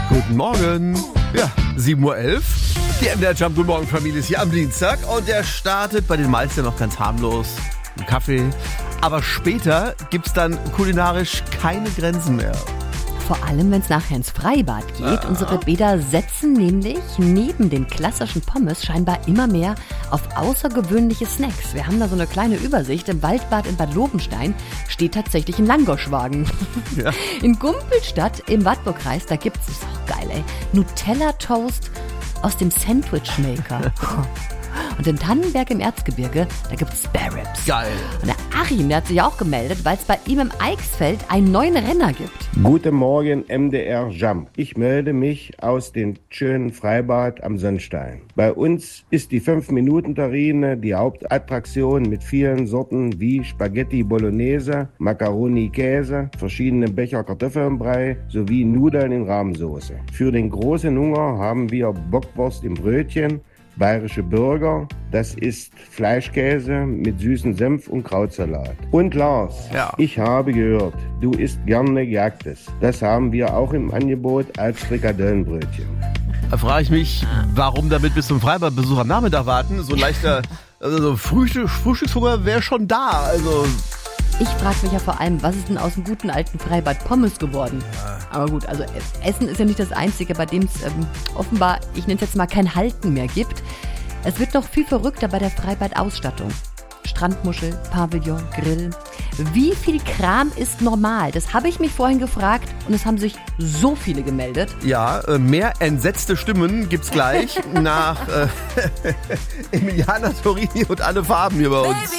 Guten Morgen. Ja, 7:11 Uhr. Die MDR Jump Guten Morgen Familie ist hier am Dienstag und der startet bei den meisten noch ganz harmlos. Ein Kaffee. Aber später gibt's dann kulinarisch keine Grenzen mehr. Vor allem, wenn es nachher ins Freibad geht. Unsere Bäder setzen nämlich neben den klassischen Pommes scheinbar immer mehr auf außergewöhnliche Snacks. Wir haben da so eine kleine Übersicht. Im Waldbad in Bad Lobenstein steht tatsächlich ein Langoschwagen. Ja. In Gumpelstadt im Wartburgkreis, da gibt's, ist auch geil, ey, Nutella-Toast aus dem Sandwich-Maker. Und in Tannenberg im Erzgebirge, da gibt's Spare Ribs. Geil. Und der Achim, der hat sich auch gemeldet, weil es bei ihm im Eichsfeld einen neuen Renner gibt. Guten Morgen, MDR Jump. Ich melde mich aus dem schönen Freibad am Sonnstein. Bei uns ist die 5-Minuten-Terrine die Hauptattraktion mit vielen Sorten wie Spaghetti Bolognese, Macaroni Käse, verschiedene Becher Kartoffelbrei sowie Nudeln in Rahmsoße. Für den großen Hunger haben wir Bockwurst im Brötchen, bayerische Burger, das ist Fleischkäse mit süßen Senf und Krautsalat. Und Lars, Ja. Ich habe gehört, du isst gerne Gejagtes. Das haben wir auch im Angebot als Frikadellenbrötchen. Da frage ich mich, warum damit bis zum Freibadbesuch am Nachmittag warten? So ein leichter Frühstückshunger wäre schon da. Also Ich frage mich ja vor allem, was ist denn aus dem guten alten Freibad Pommes geworden? Aber gut, also Essen ist ja nicht das Einzige, bei dem es offenbar, ich nenne es jetzt mal, kein Halten mehr gibt. Es wird noch viel verrückter bei der Freibadausstattung. Strandmuschel, Pavillon, Grill. Wie viel Kram ist normal? Das habe ich mich vorhin gefragt und es haben sich so viele gemeldet. ja, mehr entsetzte Stimmen gibt's gleich nach Emiliana Torini und alle Farben hier bei uns.